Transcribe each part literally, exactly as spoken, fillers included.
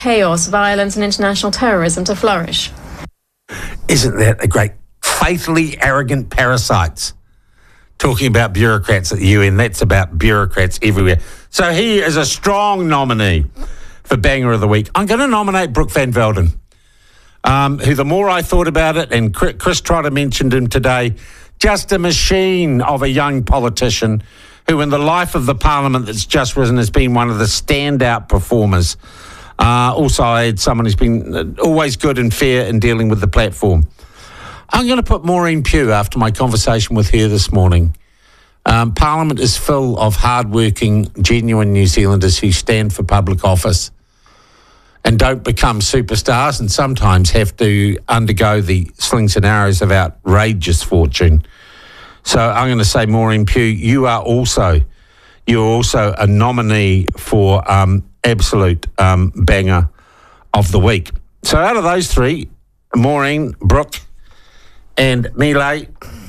chaos, violence and international terrorism to flourish. Isn't that a great, faithfully arrogant parasites? Talking about bureaucrats at the U N, that's about bureaucrats everywhere. So he is a strong nominee for Banger of the Week. I'm going to nominate Brooke Van Velden, um, who the more I thought about it, and Chris Trotter mentioned him today, just a machine of a young politician who in the life of the parliament that's just risen has been one of the standout performers. Uh, also, I had someone who's been always good and fair in dealing with the platform. I'm going to put Maureen Pugh after my conversation with her this morning. Um, Parliament is full of hard-working, genuine New Zealanders who stand for public office and don't become superstars and sometimes have to undergo the slings and arrows of outrageous fortune. So I'm going to say, Maureen Pugh, you are also, you're also a nominee for um, absolute um, Banger of the Week. So out of those three, Maureen, Brooke, and Millie,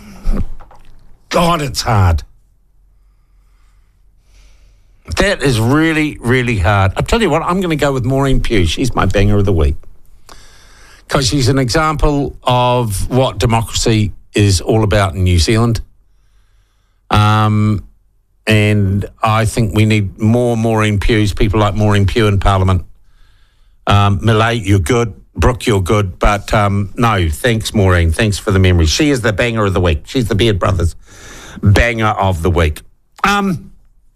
God, it's hard. That is really, really hard. I'll tell you what, I'm going to go with Maureen Pugh. She's my Banger of the Week. Because she's an example of what democracy is all about in New Zealand. Um, and I think we need more Maureen Pughs, people like Maureen Pugh in Parliament. Um, Millie, you're good. Brooke, you're good, but um, no, thanks, Maureen. Thanks for the memory. She is the Banger of the Week. She's the Beard Brothers Banger of the Week. Um,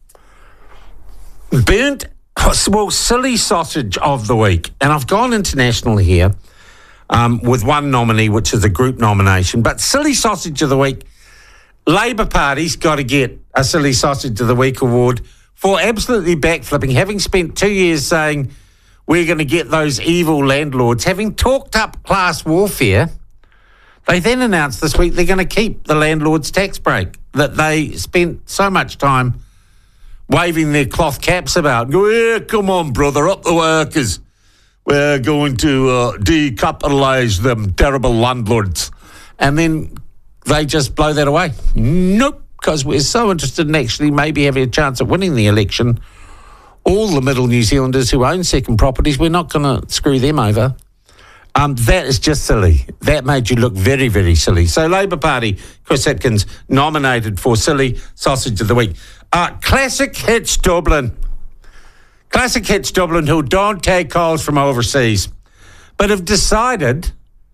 burnt, well, silly sausage of the week. And I've gone international here um, with one nominee, which is a group nomination. But silly sausage of the week, Labour Party's got to get a silly sausage of the week award for absolutely backflipping, having spent two years saying, we're going to get those evil landlords. Having talked up class warfare, they then announced this week they're going to keep the landlords' tax break that they spent so much time waving their cloth caps about. Go, yeah, come on, brother, up the workers. We're going to uh, decapitalise them terrible landlords. And then they just blow that away. Nope, because we're so interested in actually maybe having a chance at winning the election. All the middle New Zealanders who own second properties, we're not going to screw them over. Um, that is just silly. That made you look very, very silly. So Labour Party, Chris Atkins, nominated for Silly Sausage of the Week. Uh, Classic Hits Dublin. Classic Hits Dublin, who don't take calls from overseas, but have decided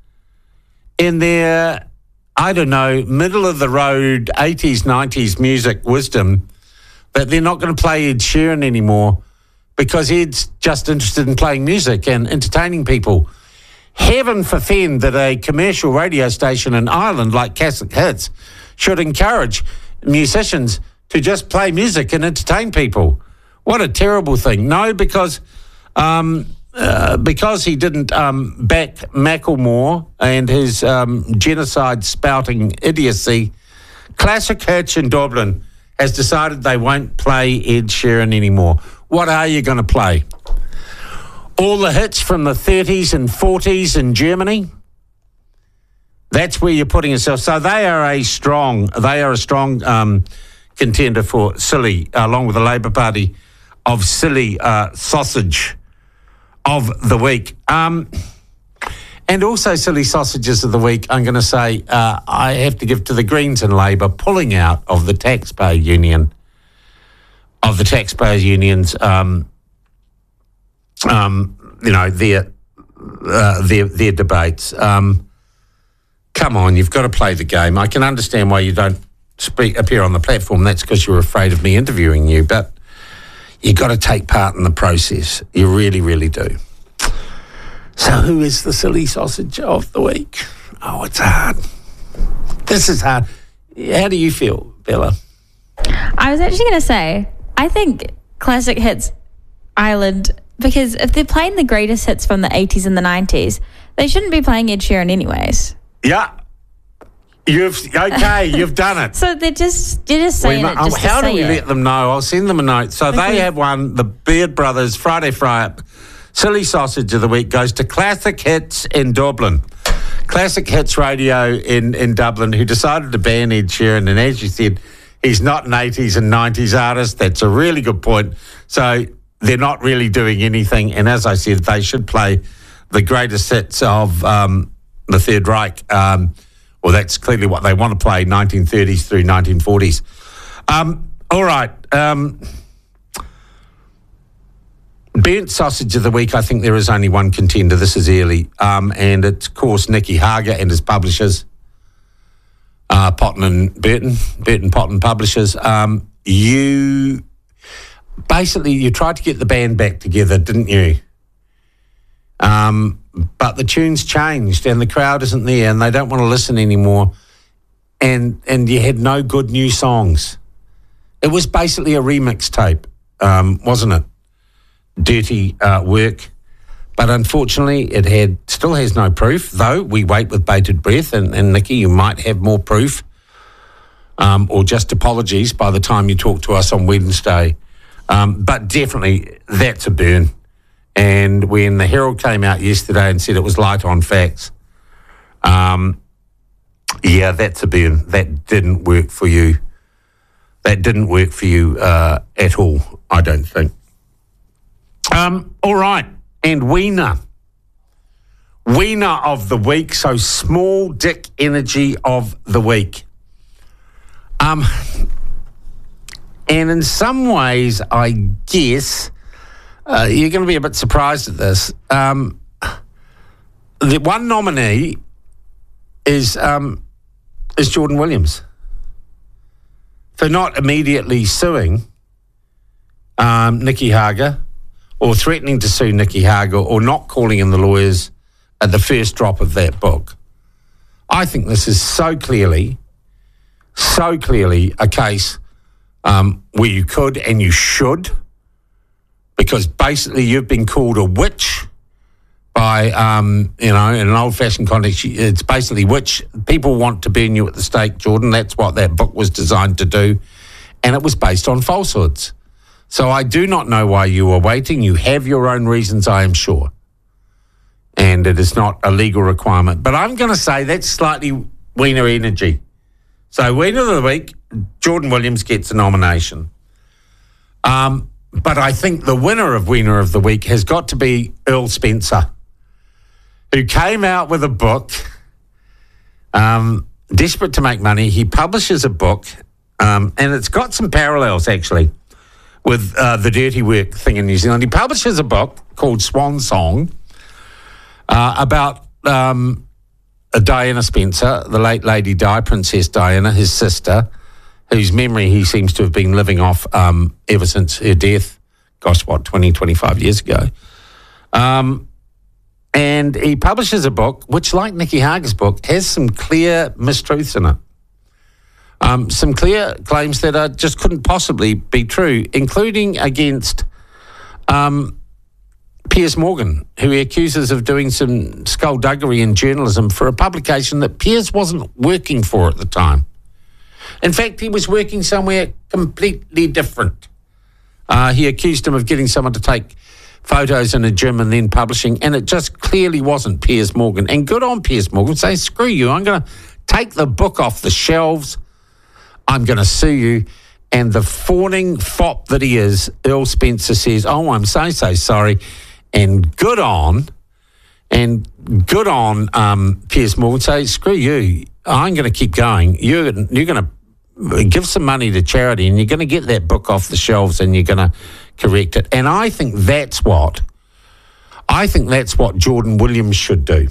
in their, I don't know, middle-of-the-road eighties, nineties music wisdom that they're not going to play Ed Sheeran anymore because Ed's just interested in playing music and entertaining people. Heaven forfend that a commercial radio station in Ireland like Classic Hits should encourage musicians to just play music and entertain people. What a terrible thing. No, because um, uh, because he didn't um, back Macklemore and his um, genocide-spouting idiocy, Classic Hits in Dublin has decided they won't play Ed Sheeran anymore. What are you going to play? All the hits from the thirties and forties in Germany? That's where you're putting yourself. So they are a strong, they are a strong um, contender for silly, uh, along with the Labour Party, of silly uh, sausage of the week. Um, and also silly sausages of the week, I'm going to say uh, I have to give to the Greens and Labour pulling out of the taxpayer union, of the taxpayer unions, um, um, you know, their, uh, their, their debates. Um, come on, you've got to play the game. I can understand why you don't speak, appear on the platform. That's because you're afraid of me interviewing you, but you've got to take part in the process. You really, really do. So who is the silly sausage of the week? Oh, it's hard. This is hard. How do you feel, Bella? I was actually going to say, I think Classic Hits Ireland, because if they're playing the greatest hits from the eighties and the nineties, they shouldn't be playing Ed Sheeran anyways. Yeah. You've okay. You've done it. So they're just you're just saying we, it. Just how to do we say let it. them know? I'll send them a note. So Okay. they have won the Beard Brothers Friday Fry-Up Silly Sausage of the Week goes to Classic Hits in Dublin. Classic Hits Radio in, in Dublin, who decided to ban Ed Sheeran. And as you said, he's not an eighties and nineties artist. That's a really good point. So they're not really doing anything. And as I said, they should play the greatest hits of um, the Third Reich. Um, well, that's clearly what they want to play, nineteen thirties through nineteen forties. Um, all right. Um, Burnt sausage of the week, I think there is only one contender. This is early. Um, and it's, of course, Nicky Hager and his publishers, uh, Potton and Burton, Burton Potton Publishers. Um, you, basically, you tried to get the band back together, didn't you? Um, but the tune's changed and the crowd isn't there and they don't want to listen anymore. And, and you had no good new songs. It was basically a remix tape, um, wasn't it? Dirty uh, work, but unfortunately it had still has no proof, though we wait with bated breath, and, and Nicky, you might have more proof um, or just apologies by the time you talk to us on Wednesday, um, but definitely that's a burn. And when the Herald came out yesterday and said it was light on facts, um, yeah, that's a burn. That didn't work for you. That didn't work for you uh, at all, I don't think. Um, all right, and Wiener. Wiener of the week, so small dick energy of the week. Um, and in some ways, I guess, uh, you're going to be a bit surprised at this. Um, the one nominee is, um, is Jordan Williams for not immediately suing um, Nicky Hager, or threatening to sue Nicky Hager, or not calling in the lawyers at the first drop of that book. I think this is so clearly, so clearly a case um, where you could and you should, because basically you've been called a witch by, um, you know, in an old-fashioned context, it's basically witch. People want to burn you at the stake, Jordan. That's what that book was designed to do, and it was based on falsehoods. So I do not know why you are waiting. You have your own reasons, I am sure. And it is not a legal requirement. But I'm going to say that's slightly Wiener energy. So Wiener of the week, Jordan Williams gets a nomination. Um, but I think the winner of Wiener of the week has got to be Earl Spencer, who came out with a book, um, desperate to make money. He publishes a book, um, and it's got some parallels, actually, with uh, the dirty work thing in New Zealand. He publishes a book called Swan Song uh, about um, Diana Spencer, the late Lady Di, Princess Diana, his sister, whose memory he seems to have been living off um, ever since her death, gosh, what, twenty, twenty-five years ago. Um, and he publishes a book which, like Nicky Hager's book, has some clear mistruths in it. Um, some clear claims that are just couldn't possibly be true, including against um, Piers Morgan, who he accuses of doing some skullduggery in journalism for a publication that Piers wasn't working for at the time. In fact, he was working somewhere completely different. Uh, he accused him of getting someone to take photos in a gym and then publishing, and it just clearly wasn't Piers Morgan. And good on Piers Morgan, saying, screw you, I'm going to take the book off the shelves, I'm going to sue you. And the fawning fop that he is, Earl Spencer says, oh, I'm so, so sorry. And good on, and good on um, Piers Morgan, say, screw you, I'm going to keep going. You're, you're going to give some money to charity and you're going to get that book off the shelves and you're going to correct it. And I think that's what, I think that's what Jordan Williams should do.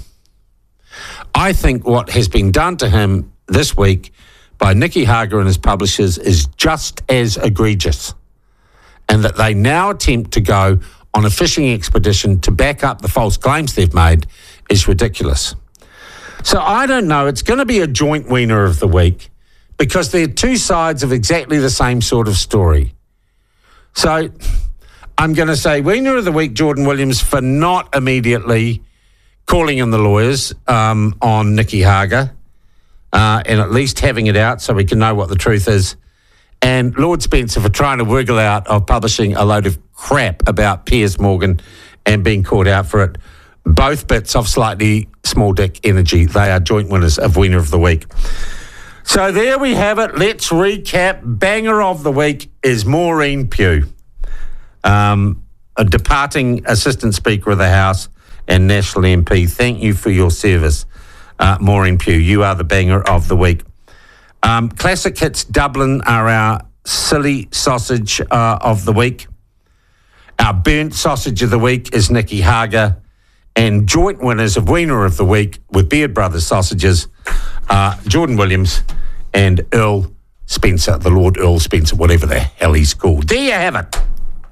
I think what has been done to him this week by Nicky Hager and his publishers is just as egregious, and that they now attempt to go on a fishing expedition to back up the false claims they've made is ridiculous. So I don't know. It's going to be a joint wiener of the week because they're two sides of exactly the same sort of story. So I'm going to say wiener of the week, Jordan Williams, for not immediately calling in the lawyers um, on Nicky Hager. Uh, and at least having it out so we can know what the truth is. And Lord Spencer for trying to wiggle out of publishing a load of crap about Piers Morgan and being caught out for it. Both bits of slightly small dick energy. They are joint winners of Wiener of the Week. So there we have it. Let's recap. Banger of the week is Maureen Pugh. Um, a departing Assistant Speaker of the House and National M P. Thank you for your service, uh, Maureen Pugh. You are the banger of the week. Um, Classic Hits Dublin are our silly sausage uh, of the week. Our burnt sausage of the week is Nicky Hager. And joint winners of Wiener of the Week with Beard Brothers sausages are Jordan Williams and Earl Spencer, the Lord Earl Spencer, whatever the hell he's called. There you have it.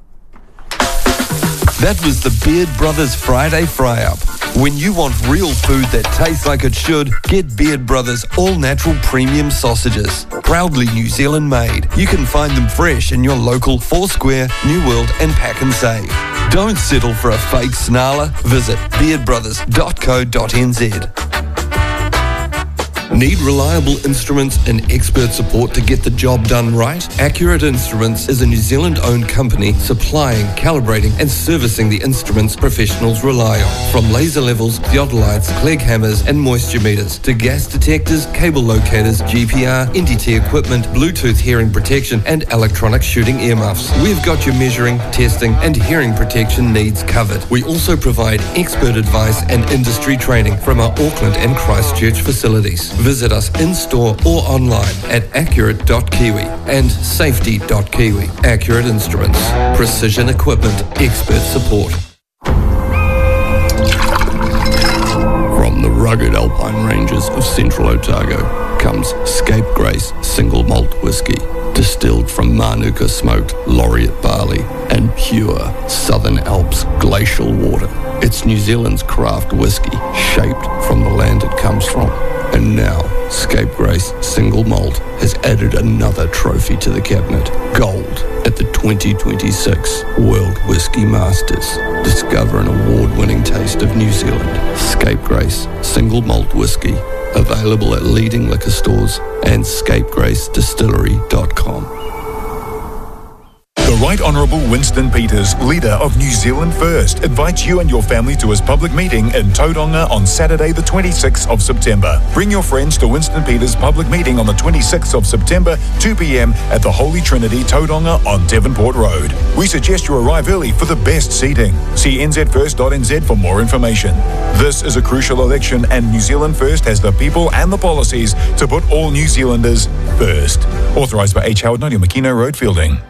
That was the Beard Brothers Friday Fry-Up. When you want real food that tastes like it should, get Beard Brothers all-natural premium sausages. Proudly New Zealand made. You can find them fresh in your local Foursquare, New World and Pack and Save. Don't settle for a fake snarler. Visit beard brothers dot co dot n z. Need reliable instruments and expert support to get the job done right? Accurate Instruments is a New Zealand-owned company supplying, calibrating and servicing the instruments professionals rely on. From laser levels, theodolites, Clegg hammers and moisture meters to gas detectors, cable locators, G P R, N D T equipment, Bluetooth hearing protection and electronic shooting earmuffs. We've got your measuring, testing and hearing protection needs covered. We also provide expert advice and industry training from our Auckland and Christchurch facilities. Visit us in-store or online at accurate dot kiwi and safety dot kiwi. Accurate Instruments. Precision equipment. Expert support. From the rugged alpine ranges of central Otago comes Scapegrace Single Malt Whiskey. Distilled from Manuka smoked laureate barley and pure Southern Alps glacial water. It's New Zealand's craft whiskey, shaped from the land it comes from. And now, Scapegrace Single Malt has added another trophy to the cabinet. Gold at the twenty twenty-six World Whisky Masters. Discover an award-winning taste of New Zealand. Scapegrace Single Malt Whiskey. Available at leading liquor stores and scapegrace distillery dot com. The Right Honourable Winston Peters, leader of New Zealand First, invites you and your family to his public meeting in Tauranga on Saturday the twenty-sixth of September. Bring your friends to Winston Peters' public meeting on the twenty-sixth of September, two p.m. at the Holy Trinity, Tauranga on Devonport Road. We suggest you arrive early for the best seating. See n z first dot n z for more information. This is a crucial election and New Zealand First has the people and the policies to put all New Zealanders first. Authorised by H. Howard Noni, Makino Road, Fielding.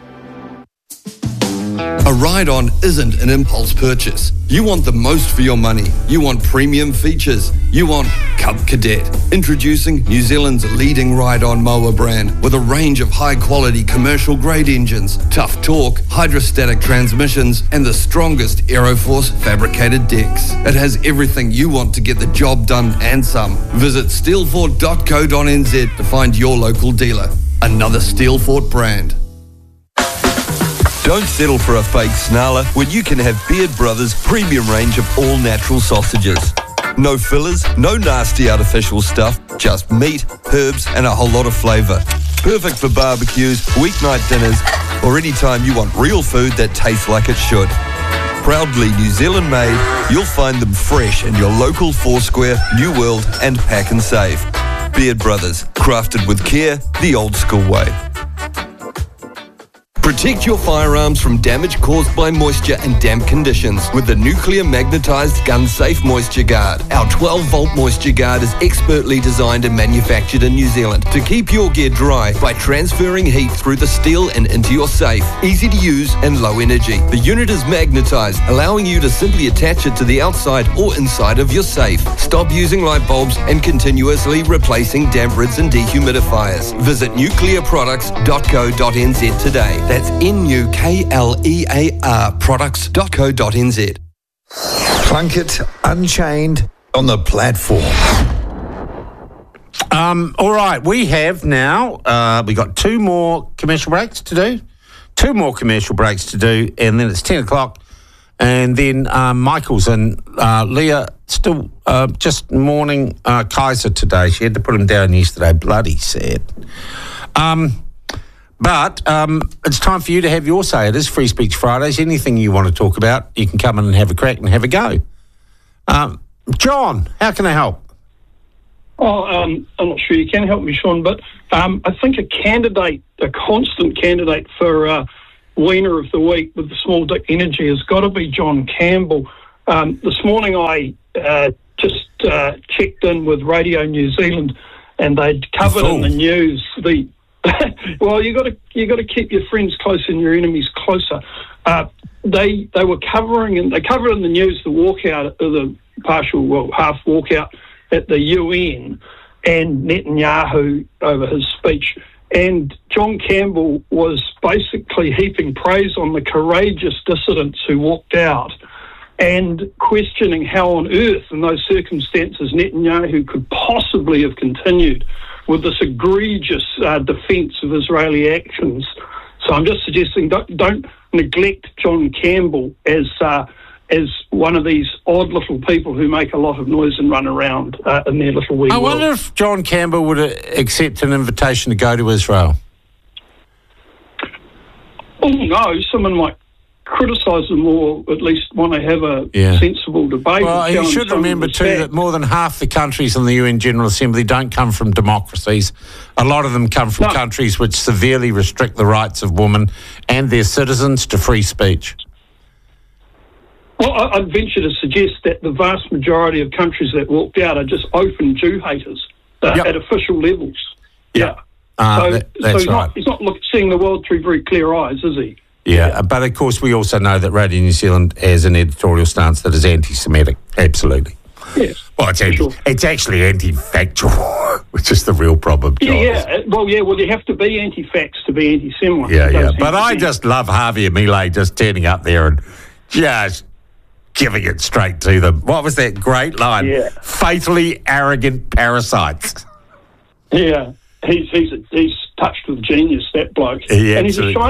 A ride-on isn't an impulse purchase. You want the most for your money. You want premium features. You want Cub Cadet. Introducing New Zealand's leading ride-on mower brand with a range of high-quality commercial-grade engines, tough torque, hydrostatic transmissions, and the strongest Aeroforce fabricated decks. It has everything you want to get the job done and some. Visit steelfort dot co dot n z to find your local dealer. Another Steelfort brand. Don't settle for a fake snarler when you can have Beard Brothers' premium range of all-natural sausages. No fillers, no nasty artificial stuff, just meat, herbs and a whole lot of flavour. Perfect for barbecues, weeknight dinners or any time you want real food that tastes like it should. Proudly New Zealand made, you'll find them fresh in your local Foursquare, New World and Pack and Save. Beard Brothers, crafted with care, the old school way. Protect your firearms from damage caused by moisture and damp conditions with the nuclear magnetized gun safe moisture guard. Our twelve volt moisture guard is expertly designed and manufactured in New Zealand to keep your gear dry by transferring heat through the steel and into your safe. Easy to use and low energy. The unit is magnetized, allowing you to simply attach it to the outside or inside of your safe. Stop using light bulbs and continuously replacing damp rids and dehumidifiers. Visit nuclear products dot co dot n z today. That's N U K L E A R products dot co dot n z. Plunkett Unchained on the platform. Um, all right, we have now, uh, we got two more commercial breaks to do. Two more commercial breaks to do, and then it's ten o'clock. And then um, Michael's and uh, Leah still uh, just mourning uh, Kaiser today. She had to put him down yesterday. Bloody sad. Um... But um, it's time for you to have your say. It is Free Speech Fridays. Anything you want to talk about, you can come in and have a crack and have a go. Um, John, how can I help? Oh, um, I'm not sure you can help me, Sean, but um, I think a candidate, a constant candidate for uh, wiener of the week with the small dick energy has got to be John Campbell. Um, this morning I uh, just uh, checked in with Radio New Zealand, and they'd covered in the news the. Well, you got to you got to keep your friends close and your enemies closer. Uh, they they were covering and they covered in the news the walkout, the partial well half walkout at the U N, and Netanyahu over his speech. And John Campbell was basically heaping praise on the courageous dissidents who walked out, and questioning how on earth, in those circumstances, Netanyahu could possibly have continued with this egregious uh, defence of Israeli actions. So I'm just suggesting don't, don't neglect John Campbell as uh, as one of these odd little people who make a lot of noise and run around uh, in their little wee I world. wonder if John Campbell would uh, accept an invitation to go to Israel. Oh, no, someone might criticise them or at least want to have a Yeah. sensible debate. Well, and go you in should some remember too respect. that more than half the countries in the U N General Assembly don't come from democracies. A lot of them come from No. countries which severely restrict the rights of women and their citizens to free speech. Well, I- I'd venture to suggest that the vast majority of countries that walked out are just open Jew haters uh, Yep. at official levels. Yeah. Uh, so, that- so that's he's right. not he's not look, seeing the world through very clear eyes, is he? Yeah, but of course we also know that Radio New Zealand has an editorial stance that is anti-Semitic. Absolutely. Yes. Well, it's, anti- Sure. it's actually anti-factual, which is the real problem, Yeah, John. yeah. Uh, Well, yeah. Well, you have to be anti-fax to be anti-Semite. Yeah, It yeah. goes But hand in I hand. just love Javier Milei just turning up there and just giving it straight to them. What was that great line? Yeah. Fatally arrogant parasites. Yeah, he's he's he's touched with genius, that bloke, He and he's a absolutely- shiny